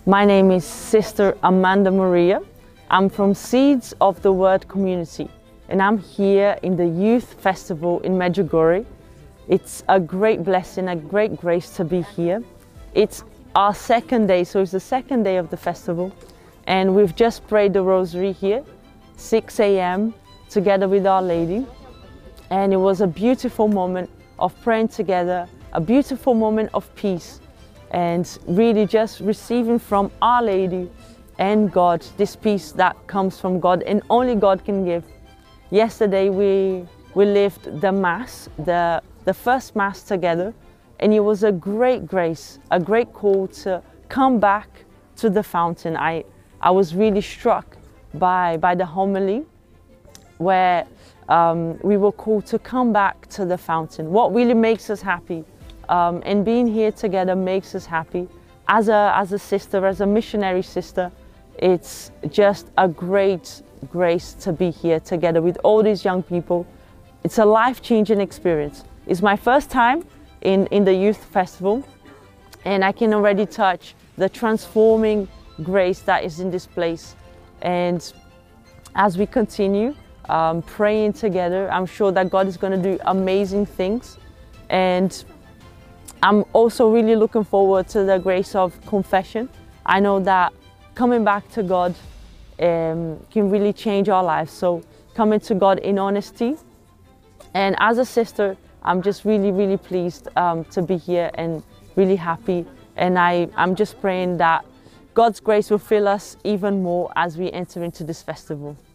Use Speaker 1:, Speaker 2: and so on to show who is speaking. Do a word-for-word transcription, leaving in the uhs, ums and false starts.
Speaker 1: My name is Sister Amanda Maria. I'm from Seeds of the Word community, and I'm here in the Youth Festival in Medjugorje. It's a great blessing, a great grace to be here. It's our second day, so it's the second day of the festival, and we've just prayed the rosary here, six A M together with Our Lady, and it was a beautiful moment of praying together, a beautiful moment of peace, and really just receiving from Our Lady and God this peace that comes from God and only God can give. Yesterday we we lived the Mass, the, the first Mass together, and it was a great grace, a great call to come back to the fountain. I, I was really struck by, by the homily where um, we were called to come back to the fountain. What really makes us happy, um, and being here together makes us happy. As a, as a sister, as a missionary sister, it's just a great grace to be here together with all these young people. It's a life-changing experience. It's my first time in, in the Youth Festival, and I can already touch the transforming grace that is in this place. And as we continue um, praying together, I'm sure that God is going to do amazing things. And I'm also really looking forward to the grace of confession. I know that coming back to God um, can really change our lives. So coming to God in honesty. And as a sister, I'm just really, really pleased um, to be here and really happy. And I, I'm just praying that God's grace will fill us even more as we enter into this festival.